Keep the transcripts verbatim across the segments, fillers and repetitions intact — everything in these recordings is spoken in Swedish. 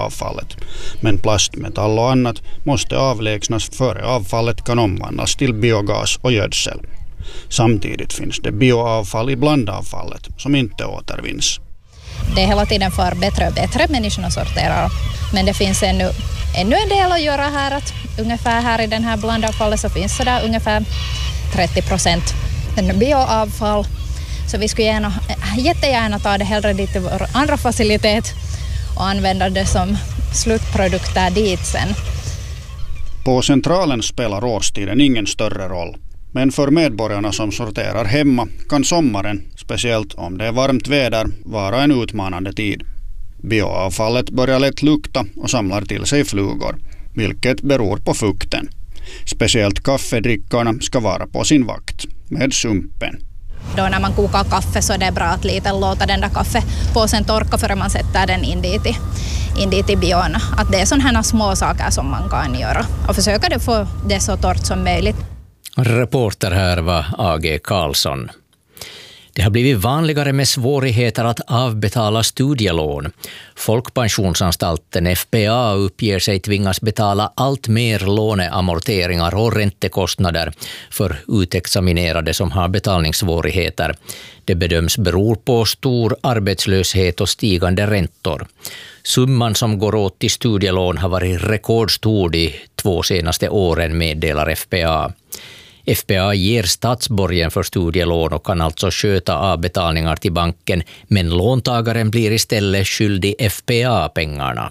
bioavfallet. Men plastmetall och annat måste avlägsnas före avfallet kan omvandlas till biogas och gödsel. Samtidigt finns det bioavfall i blandavfallet som inte återvinns. Det är hela tiden för bättre och bättre människorna sorterar. Men det finns ännu, ännu en del att göra här. Att ungefär här i den här blandavfallet så finns det där ungefär trettio procent bioavfall. Så vi skulle gärna, jättegärna ta det hellre dit till vår andra facilitet och använda det som slutprodukt där dit sen. På centralen spelar årstiden ingen större roll. Men för medborgarna som sorterar hemma kan sommaren, speciellt om det är varmt väder, vara en utmanande tid. Bioavfallet börjar lätt lukta och samlar till sig flugor, vilket beror på fukten. Speciellt kaffedrickarna ska vara på sin vakt med sumpen. Då när man kokar kaffe så är det bra att lite låta den där kaffepåsen torka före man sätter den in dit i, in dit i bion. Att det är sådana här små saker som man kan göra och försöka det få det så torrt som möjligt. Reporter här var A G Karlsson. Det har blivit vanligare med svårigheter att avbetala studielån. Folkpensionsanstalten F P A uppger sig tvingas betala allt mer låneamorteringar och räntekostnader för utexaminerade som har betalningssvårigheter. Det bedöms beror på stor arbetslöshet och stigande räntor. Summan som går åt till studielån har varit rekordstor de två senaste åren, meddelar F P A. F P A ger statsborgen för studielån och kan alltså sköta avbetalningar till banken, men låntagaren blir istället skyldig F P A-pengarna.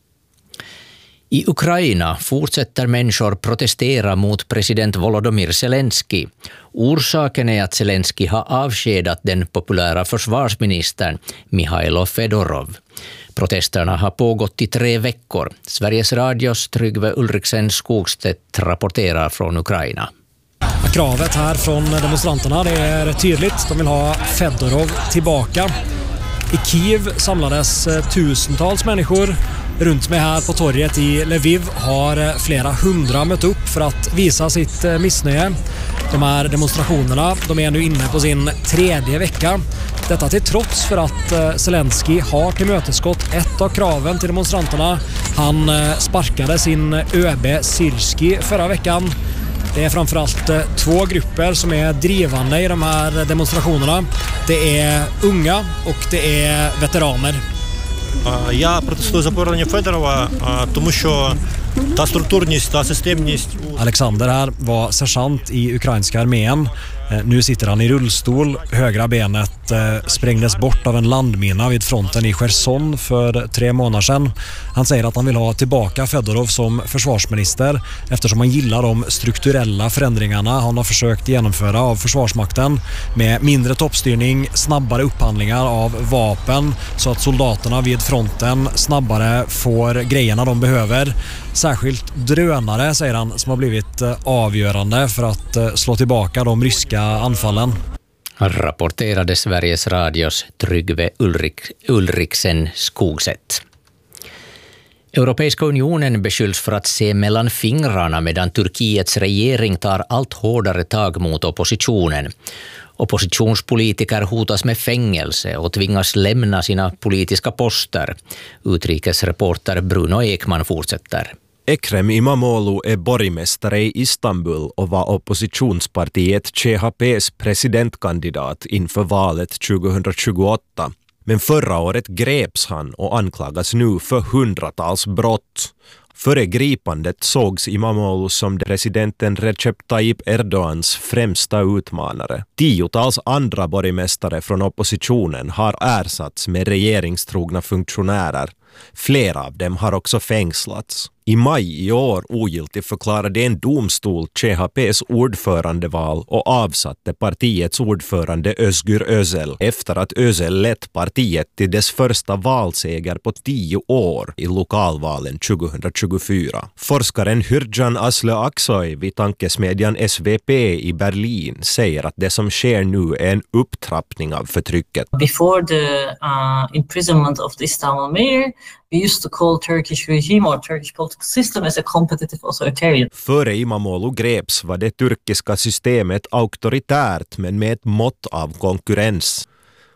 I Ukraina fortsätter människor protestera mot president Volodymyr Zelensky. Orsaken är att Zelensky har avskedat den populära försvarsministern Mihailo Fedorov. Protesterna har pågått i tre veckor. Sveriges Radios Tryggve Ulriksen Skogstedt rapporterar från Ukraina. Kravet här från demonstranterna det är tydligt. De vill ha Fedorov tillbaka. I Kiev samlades tusentals människor. Runt mig här på torget i Lviv har flera hundra mött upp för att visa sitt missnöje. De här demonstrationerna de är nu inne på sin tredje vecka. Detta till trots för att Zelensky har tillmötesgått ett av kraven till demonstranterna. Han sparkade sin ÖB Syrski förra veckan. Det är framförallt två grupper som är drivande i de här demonstrationerna. Det är unga och det är veteraner. Я протестую за повернення Федорова, тому що та структурність, та системність. Alexander här var sergeant i ukrainska armén. Nu sitter han i rullstol. Högra benet sprängdes bort av en landmina vid fronten i Cherson för tre månader sedan. Han säger att han vill ha tillbaka Fedorov som försvarsminister eftersom han gillar de strukturella förändringarna han har försökt genomföra av försvarsmakten med mindre toppstyrning, snabbare upphandlingar av vapen så att soldaterna vid fronten snabbare får grejerna de behöver. Särskilt drönare, säger han, som har blivit avgörande för att slå tillbaka de ryska anfallen. Rapporterade Sveriges Radios Tryggve Ulrik, Ulriksen Skogstedt. Europeiska unionen beskylls för att se mellan fingrarna medan Turkiets regering tar allt hårdare tag mot oppositionen. Oppositionspolitiker hotas med fängelse och tvingas lämna sina politiska poster. Utrikesreporter Bruno Ekman fortsätter. Ekrem İmamoğlu är borgmästare i Istanbul och var oppositionspartiet C H P:s presidentkandidat inför valet tjugohundratjugoåtta. Men förra året greps han och anklagas nu för hundratals brott. Före gripandet sågs İmamoğlu som presidenten Recep Tayyip Erdogans främsta utmanare. Tiotals andra borgmästare från oppositionen har ersatts med regeringstrogna funktionärer. Flera av dem har också fängslats. I maj i år ogiltigt förklarade en domstol C H P:s ordförandeval och avsatte partiets ordförande Özgür Özel efter att Özel lett partiet till dess första valseger på tio år i lokalvalen tjugohundratjugofyra. Forskaren Hürcan Aslı Aksoy vid tankesmedjan S V P i Berlin säger att det som sker nu är en upptrappning av förtrycket. Before the uh, imprisonment of the Istanbul mayor, we used to call Turkish regime or Turkish political system as a competitive authoritarian. Före İmamoğlu greps var det turkiska systemet auktoritärt men med ett mått av konkurrens.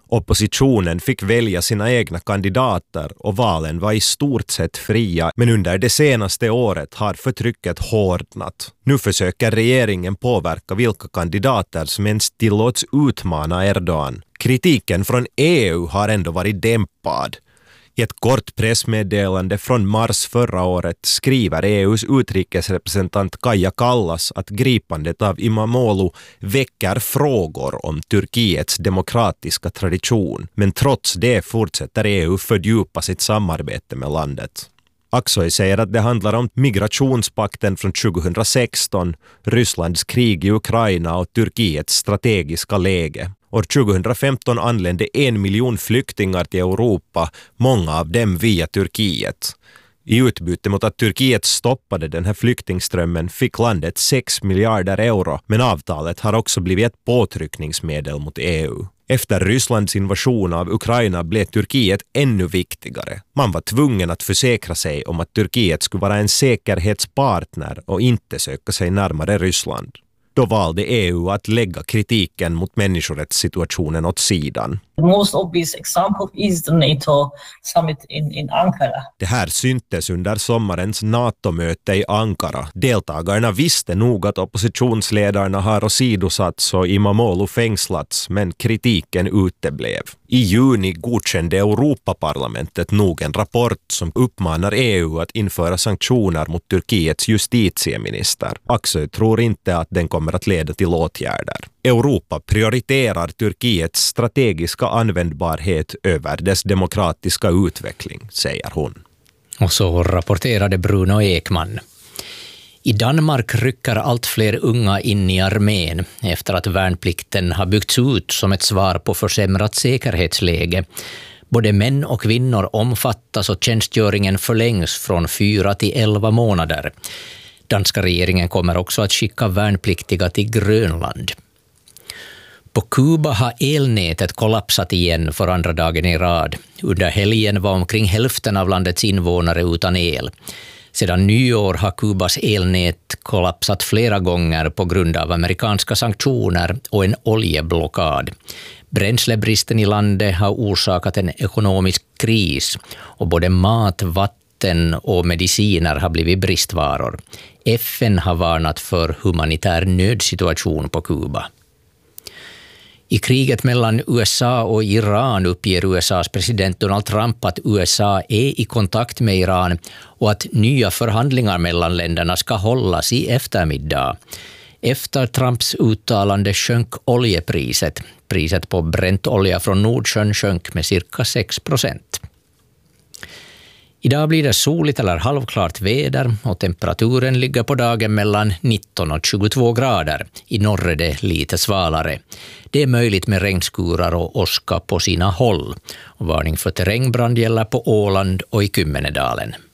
Oppositionen fick välja sina egna kandidater och valen var i stort sett fria, men under det senaste året har förtrycket hårdnat. Nu försöker regeringen påverka vilka kandidater som ens tillåts utmana Erdogan. Kritiken från E U har ändå varit dämpad. I ett kort pressmeddelande från mars förra året skriver E U:s utrikesrepresentant Kaja Kallas att gripandet av Imamoglu väcker frågor om Turkiets demokratiska tradition, men trots det fortsätter E U fördjupa sitt samarbete med landet. Aksoy säger att det handlar om migrationspakten från tjugohundrasexton, Rysslands krig i Ukraina och Turkiets strategiska läge. År tjugohundrafemton anlände en miljon flyktingar till Europa, många av dem via Turkiet. I utbyte mot att Turkiet stoppade den här flyktingströmmen fick landet sex miljarder euro, men avtalet har också blivit ett påtryckningsmedel mot E U. Efter Rysslands invasion av Ukraina blev Turkiet ännu viktigare. Man var tvungen att försäkra sig om att Turkiet skulle vara en säkerhetspartner och inte söka sig närmare Ryssland. Då valde E U att lägga kritiken mot människorättssituationen åt sidan. The most obvious example is the NATO summit in, in Ankara. Det här syntes under sommarens NATO-möte i Ankara. Deltagarna visste nog att oppositionsledarna har åsidosatts och Imamoglu fängslats, men kritiken uteblev. I juni godkände Europaparlamentet nog en rapport som uppmanar E U att införa sanktioner mot Turkiets justitieminister. Aksoy tror inte att den kommer att leda till åtgärder. Europa prioriterar Turkiets strategiska användbarhet över dess demokratiska utveckling, säger hon. Och så rapporterade Bruno Ekman. I Danmark rycker allt fler unga in i armén efter att värnplikten har byggts ut som ett svar på försämrat säkerhetsläge. Både män och kvinnor omfattas och tjänstgöringen förlängs från fyra till elva månader. Danska regeringen kommer också att skicka värnpliktiga till Grönland. På Kuba har elnätet kollapsat igen för andra dagen i rad. Under helgen var omkring hälften av landets invånare utan el. Sedan nyår har Kubas elnät kollapsat flera gånger på grund av amerikanska sanktioner och en oljeblockad. Bränslebristen i landet har orsakat en ekonomisk kris och både mat, vatten och mediciner har blivit bristvaror. F N har varnat för humanitär nödsituation på Kuba. I kriget mellan U S A och Iran uppger U S A:s president Donald Trump att U S A är i kontakt med Iran och att nya förhandlingar mellan länderna ska hållas i eftermiddag. Efter Trumps uttalande sjönk oljepriset. Priset på bräntolja från Nordsjön sjönk med cirka sex procent. Idag blir det soligt eller halvklart väder och temperaturen ligger på dagen mellan nitton och tjugotvå grader. I norr är det lite svalare. Det är möjligt med regnskurar och åska på sina håll. Och varning för terrängbrand gäller på Åland och i Kymmenedalen.